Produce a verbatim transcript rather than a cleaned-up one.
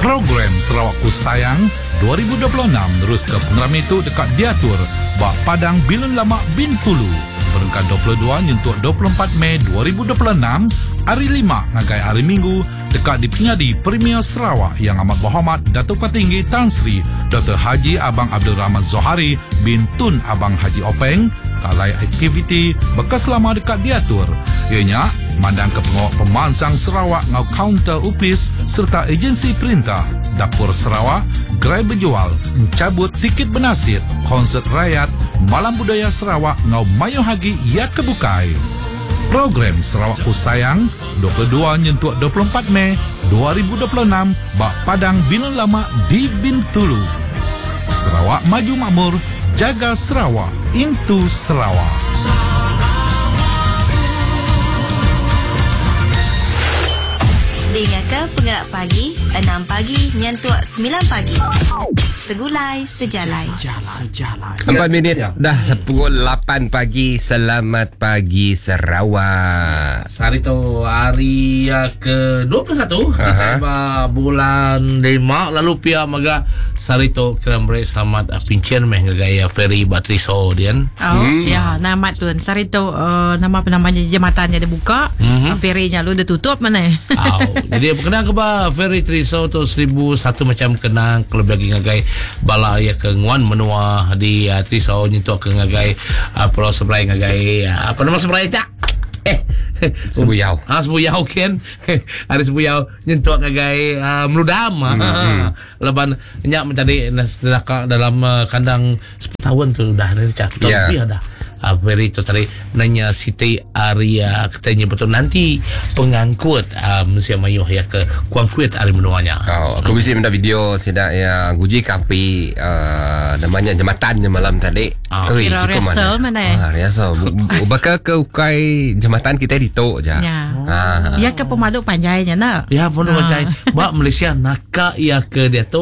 Program Sarawakku Sayang dua ribu dua puluh enam terus ke pengeram itu dekat diatur bak Padang Bilun Lama Bintulu. Berengkat dua puluh dua nyentuh dua puluh empat Mei dua ribu dua puluh enam hari lima ngagai hari Minggu dekat di Penyadi Premier Sarawak yang amat berhormat Datuk Petinggi Tan Sri Doktor Haji Abang Abdul Rahman Zohari bin Tun Abang Haji Openg. Kalai aktiviti bekas lama dekat diatur. Ianya mandang ke pengawal pemansang Sarawak ngau kaunter upis serta agensi perintah Dapur Sarawak, gerai berjual, mencabut tiket bernasib, konsert rakyat, malam budaya Sarawak ngau mayu hagi ia kebukai. Program Sarawakku Sayang dua puluh dua nyentuh dua puluh empat Mei dua ribu dua puluh enam bak Padang Bilun Lama di Bintulu. Sarawak maju makmur, jaga Sarawak, into Sarawak. Dengarkan Penggerak Pagi enam pagi nyentuh sembilan pagi. Segulai sejalai. Sejalai. Empat minit Ya. dah pukul lapan pagi. Selamat pagi Sarawak. Hari tu hari uh, ke dua puluh satu Aha. kita bulan lima lalu pia maga sari tu kerambere selamat uh, pincen meh ngagaya ferry Batriso dian. Oh, Hmm. ya, nama tuan. Sari tu uh, nama namanya jembatannya dia buka, Mhm. uh, ferinya lu dia tutup mana? Au. Jadi kenang ke ba ferry Triso tu seribu satu macam kenang kalau bagi ngagai bala ya ke nguan menua di uh, Triso nyentuh ke ngagai uh, Pulau Seberai ngagai uh, apa nama Seberai cak? Eh Sebuyau. Ah, sebuyau kan. Hari sebuyau nyentuh ngagai uh, meludam. Hmm. Leban nyak mencari neraka dalam uh, kandang sepuluh tahun tu dah ni cak. Ya. Tapi ada. Uh, very tu tadi nanya Siti Arya katanya betul nanti pengangkut uh, Malaysia Mayuh ya ke Kuangkuit hari menuanya. Oh, aku bisa minta video sedap yang guji kapi uh, namanya jembatannya malam tadi. Ah. Ui, Kira cukup rehearsal mana? Ah, rehearsal. Bakal ke ukai jembatan kita di tok je. Ya. Ah. Ya ke pemaduk panjainya nak. Ya pun Ah. macam Bak Malaysia nakak ya ke dia tu